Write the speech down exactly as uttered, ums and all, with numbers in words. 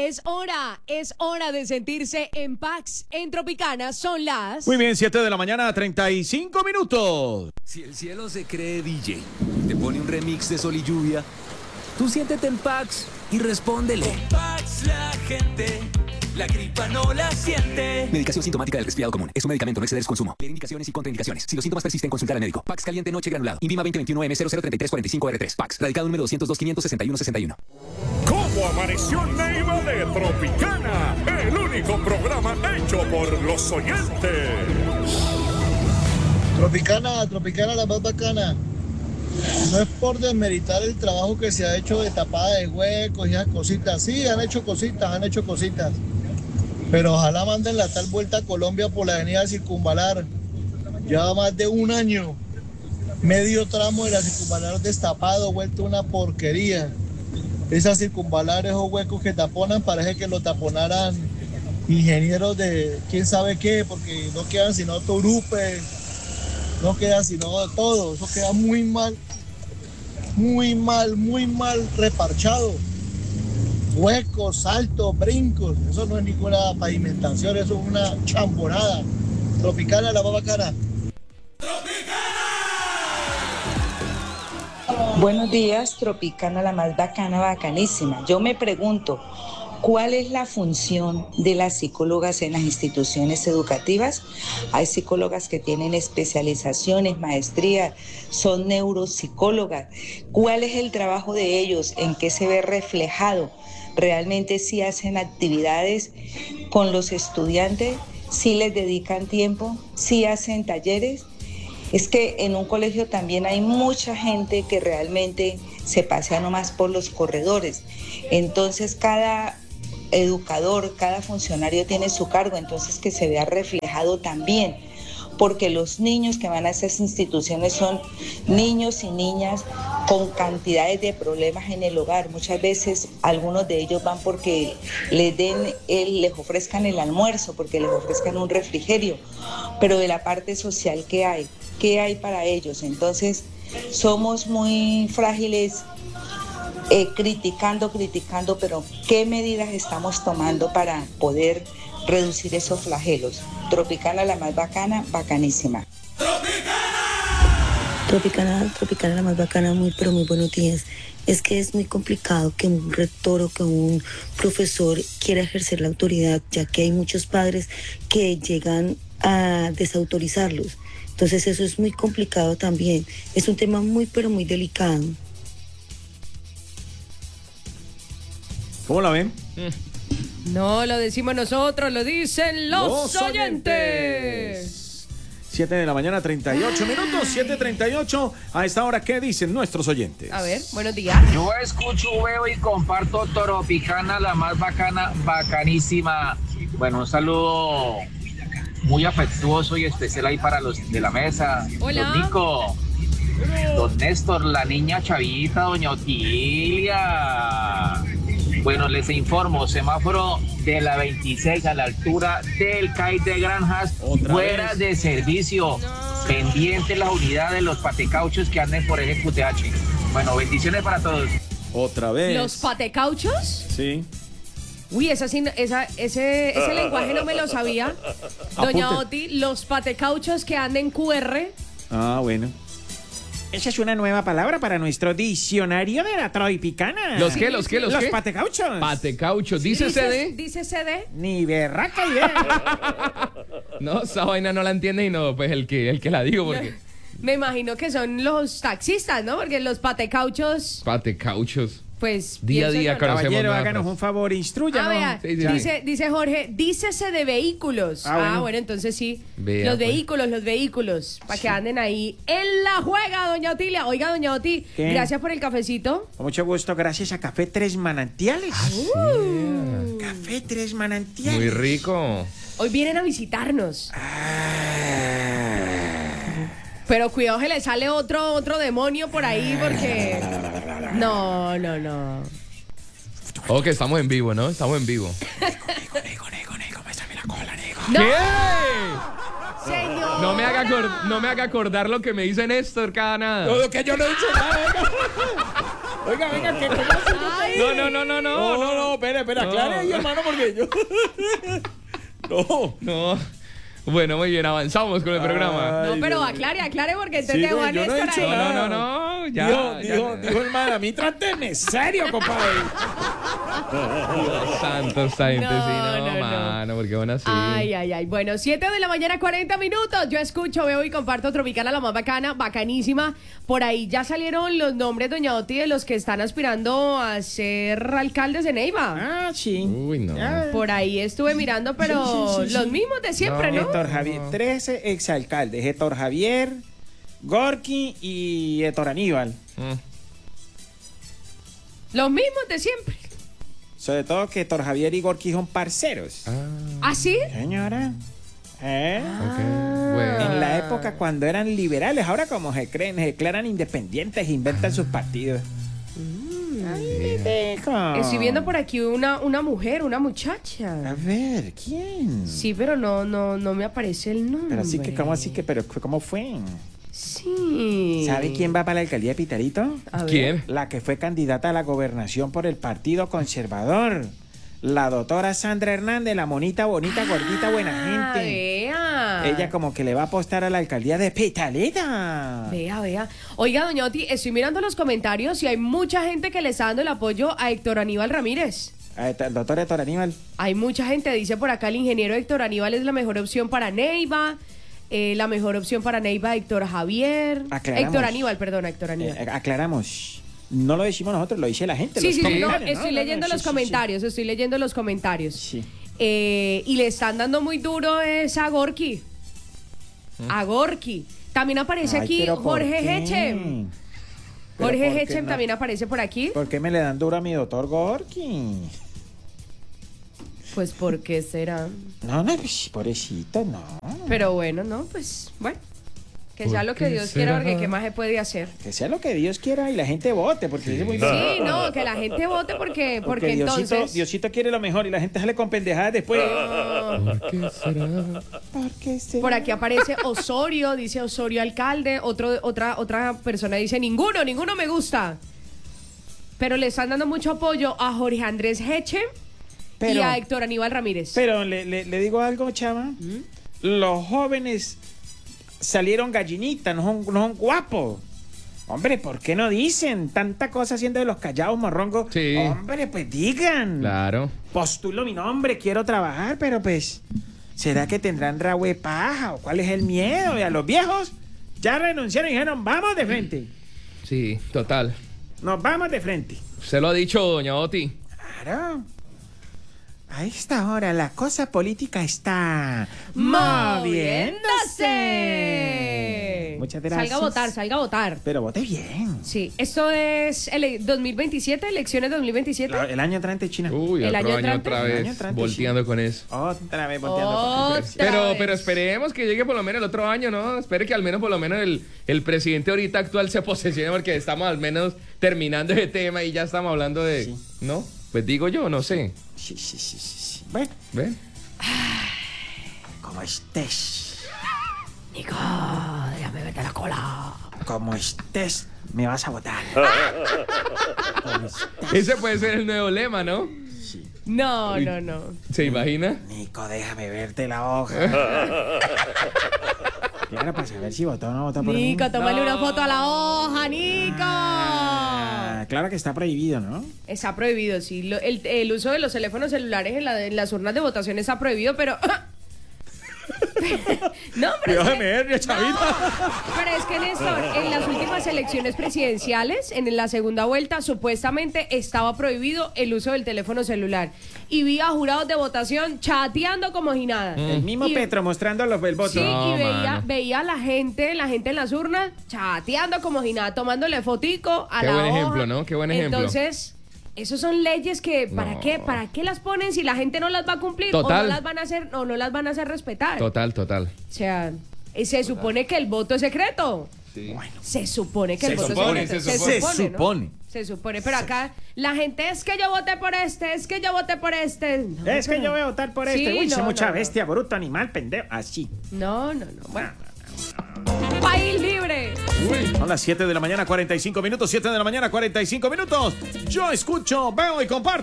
es hora, es hora de sentirse en Pax. En Tropicana son las... Muy bien, siete de la mañana, treinta y cinco minutos. Si el cielo se cree D J, te pone un remix de Sol y Lluvia, tú siéntete en Pax y respóndele. Con Pax la gente, la gripa no la siente. Medicación sintomática del resfriado común. Es un medicamento, no exceder su consumo. Leer indicaciones y contraindicaciones. Si los síntomas persisten, consultar al médico. Pax caliente noche granulado. Invima veinte veintiuno M cero cero treinta y tres cuarenta y cinco R tres. Pax. Radicado número doscientos dos quinientos sesenta y uno sesenta y uno. ¿Cómo amaneció Neiva de Tropicana? El único programa hecho por los oyentes. Tropicana, Tropicana la más bacana. No es por desmeritar el trabajo que se ha hecho de tapada de huecos y esas cositas. Sí, han hecho cositas, han hecho cositas. Pero ojalá manden la tal vuelta a Colombia por la avenida Circunvalar. Lleva más de un año. Medio tramo de la Circunvalar destapado, vuelto una porquería. Esa Circunvalar, esos huecos que taponan, parece que lo taponaran ingenieros de quién sabe qué, porque no quedan sino turupes, no queda sino todo. Eso queda muy mal, muy mal, muy mal reparchado. Huecos, saltos, brincos, eso no es ninguna pavimentación, eso es una chamborada. Tropicana la más bacana. Buenos días, Tropicana la más bacana, bacanísima. Yo me pregunto, ¿cuál es la función de las psicólogas en las instituciones educativas? Hay psicólogas que tienen especializaciones, maestrías, son neuropsicólogas. ¿Cuál es el trabajo de ellos? ¿En qué se ve reflejado? ¿Realmente sí hacen actividades con los estudiantes? ¿Sí les dedican tiempo? ¿Sí hacen talleres? Es que en un colegio también hay mucha gente que realmente se pasea nomás por los corredores. Entonces cada educador, cada funcionario tiene su cargo, entonces que se vea reflejado también, porque los niños que van a esas instituciones son niños y niñas con cantidades de problemas en el hogar. Muchas veces algunos de ellos van porque les den, el, les ofrezcan el almuerzo, porque les ofrezcan un refrigerio, pero de la parte social, ¿qué hay? ¿Qué hay para ellos? Entonces somos muy frágiles, eh, criticando, criticando, pero ¿qué medidas estamos tomando para poder reducir esos flagelos? Tropicana la más bacana, bacanísima. Tropicana, Tropicana la más bacana, muy pero muy buenos días. Es que es muy complicado que un rector o que un profesor quiera ejercer la autoridad, ya que hay muchos padres que llegan a desautorizarlos. Entonces eso es muy complicado también. Es un tema muy pero muy delicado. ¿Cómo la ven? No lo decimos nosotros, lo dicen los, Los oyentes. oyentes. siete de la mañana, treinta y ocho minutos, siete treinta y ocho. A esta hora, ¿qué dicen nuestros oyentes? A ver, buenos días. Yo escucho, veo y comparto Tropicana, la más bacana, bacanísima. Bueno, un saludo muy afectuoso y especial ahí para los de la mesa. Hola. Don Nico, don Néstor, la niña chavita, doña Otilia. Bueno, les informo, semáforo de la veintiséis a la altura del C A I de Granjas, fuera vez? de servicio, no. Pendiente las unidades, los patecauchos que anden por el Q T H. Bueno, bendiciones para todos. Otra vez. ¿Los patecauchos? Sí. Uy, esa, esa, ese, ese lenguaje no me lo sabía. Doña Apunte. Oti, los patecauchos que anden Q R. Ah, bueno. Esa es una nueva palabra para nuestro diccionario de la Tropicana. ¿Los qué? ¿Los qué? ¿Los, Los qué? patecauchos. Patecauchos. ¿Dice C D? ¿Dice C D? Ni berraca idea. No, esa vaina no la entiende y no, pues el que, el que la digo porque... Me imagino que son los taxistas, ¿no? Porque los patecauchos... Patecauchos. Pues día a pienso día yo, ¿no? conocemos Caballero, nuevas háganos frases. un favor, instruyanos. Ah, vea, Sí, sí, dice, dice Jorge, dícese de vehículos. Ah, Ah, bueno. bueno, entonces sí. Vea, los pues. vehículos, los vehículos. Para que anden ahí en la juega, doña Otilia. Oiga, doña Oti, ¿Qué? gracias por el cafecito. Con mucho gusto, gracias a Café Tres Manantiales. Uh, Café Tres Manantiales. Muy rico. Hoy vienen a visitarnos. Ah. Pero cuidado que le sale otro, otro demonio por ahí porque... No, no, no. Oh, que estamos en vivo, ¿no? Estamos en vivo. Nego, nego, nego, nego, muéstrame la cola, nego. ¡No! ¿Qué? Señor. No me haga acor- no me haga acordar lo que me dice Néstor cada nada. No, que yo no he dicho nada. Oiga, venga, que No, no, no, no, no. No, no, no, espera, espera, No. aclare ahí, hermano, porque yo. No. No. Bueno, muy bien, avanzamos con el programa. No, pero aclare, aclare porque entonces Sí, dejo a güey, yo no he Néstor dicho ahí. No, no, no, no, ya. dijo, ya. dijo, dijo el man, a mí tráteme serio, compadre. Dios santo, esta gente, No, sí, no, no, no. mano, porque van así. Ay, ay, ay. Bueno, siete de la mañana, cuarenta minutos. Yo escucho, veo y comparto Tropicana, la más bacana, bacanísima. Por ahí ya salieron los nombres, doña Oti, de los que están aspirando a ser alcaldes de Neiva. Ah, sí. Uy, no. Ah, Por ahí estuve mirando, pero Sí, sí, sí, sí. los mismos de siempre, ¿no? Héctor Javier, trece exalcaldes. Héctor Javier, Gorky y Héctor Aníbal. Mm. Los mismos de siempre. Sobre todo que Héctor Javier y Gorky son parceros. ¿Ah, sí? Señora. ¿Eh? Ok, bueno. En la época cuando eran liberales, ahora como se creen, se declaran independientes, inventan sus partidos. Ay, dejo. Estoy viendo por aquí una, una mujer, una muchacha. A ver, ¿quién? Sí, pero no, no, no me aparece el nombre. Pero así que, ¿cómo así que? Pero, ¿cómo fue? Sí. ¿Sabe quién va para la alcaldía de Pitarito? A ver. ¿Quién? La que fue candidata a la gobernación por el Partido Conservador. La doctora Sandra Hernández, la monita, bonita, gordita, buena Ah, gente. vea. Ella como que le va a apostar a la alcaldía de Pitalita. Vea, vea. Oiga, doña Oti, estoy mirando los comentarios y hay mucha gente que le está dando el apoyo a Héctor Aníbal Ramírez. El doctor Héctor Aníbal. Hay mucha gente, dice por acá el ingeniero Héctor Aníbal es la mejor opción para Neiva. Eh, la mejor opción para Neiva, Héctor Javier. Aclaramos. Héctor Aníbal, perdón, Héctor Aníbal. Eh, aclaramos. No lo decimos nosotros, lo dice la gente. Sí, los sí, sí, no, comentarios, estoy No, no, leyendo no, los sí, sí, comentarios, estoy leyendo los comentarios. Sí. Eh, y le están dando muy duro es a Gorky. A Gorky. También aparece Ay, aquí pero ¿por Jorge qué? Hechem. ¿Pero Jorge por qué Hechem no? también aparece por aquí. ¿Por qué me le dan duro a mi doctor Gorky? Pues ¿por qué será? No, no, pues, pobrecito, no. Pero bueno, no, pues bueno. Que ¿Por sea lo que qué Dios será? quiera, porque ¿qué más se puede hacer? Que sea lo que Dios quiera y la gente vote, porque es muy Sí, no, que la gente vote porque, porque Diosito, entonces... Diosito quiere lo mejor y la gente sale con pendejadas después. ¿Por qué será? ¿Por qué será? Por aquí aparece Osorio, dice Osorio alcalde, otro, otra, otra persona dice ninguno, ninguno me gusta. Pero le están dando mucho apoyo a Jorge Andrés Hechem y Pero- a Héctor Aníbal Ramírez. Pero le, le- le digo algo, chava. Los jóvenes salieron gallinitas, no son, no son guapos. Hombre, ¿por qué no dicen tanta cosa haciendo de los callados morrongos? Sí. Hombre, pues digan. Claro. Postulo mi nombre, quiero trabajar, pero pues, ¿será que tendrán rabo de paja? ¿O cuál es el miedo? Y a los viejos ya renunciaron y dijeron, vamos de frente. Sí, total. Nos vamos de frente. Se lo ha dicho doña Oti. Claro. A esta hora la cosa política está ¡Moviéndose! Muchas gracias. Salga a votar, salga a votar. Pero vote bien. Sí, esto es ele- dos mil veintisiete, elecciones dos mil veintisiete. La- el año entrante China. Uy, El otro año año, entrante. otra El año vez, entrante, volteando con eso. Otra vez volteando. Otra Pero, vez. pero esperemos que llegue por lo menos el otro año, ¿no? Espere que al menos por lo menos el, el presidente ahorita actual se posesione porque estamos al menos terminando ese tema y ya estamos hablando de... Sí. ¿No? Pues digo yo, no sé. Sí, sí, sí, sí, sí. Bueno, ¿Ven? como estés, Nico, déjame verte la cola. como estés, me vas a votar. Como estés. Ese puede ser el nuevo lema, ¿no? No, Uy. no, no. ¿Se imagina? Nico, déjame verte la hoja. Claro, para saber si votó o no votó por mí. Nico, tómale una foto a la hoja, Nico. Ah, claro que está prohibido, ¿no? Está prohibido, sí. Lo- el, el uso de los teléfonos celulares en, la- en las urnas de votación está prohibido, pero... no, pero es, que, Déjame, chavita. pero es que, Néstor, en las últimas elecciones presidenciales, en la segunda vuelta, supuestamente estaba prohibido el uso del teléfono celular. Y vi a jurados de votación chateando como si nada. El mismo Y- Petro mostrando los, el voto. Sí, No, y veía, mano. veía a la gente, la gente en las urnas, chateando como si nada, tomándole fotico a Qué la buen hoja. ejemplo, ¿no? Qué buen ejemplo. Entonces, esos son leyes que, ¿para No. qué? ¿Para qué las ponen si la gente no las va a cumplir? Total. O no las van a hacer, o no las van a hacer respetar. Total, total. O sea, eh, se supone que el voto es secreto. Sí. Se supone que Se el voto supone, es secreto. se supone. ¿no? Se supone. Se supone. Pero acá, la gente es que yo voté por este, es que yo voté por este. No, Es que pero- yo voy a votar por Sí, este. Uy, soy no, mucha no, no. bestia, bruto, animal, pendejo. Así. No, no, no. Bueno. País libre. Son las siete de la mañana, cuarenta y cinco minutos. siete de la mañana, cuarenta y cinco minutos. Yo escucho, veo y comparto.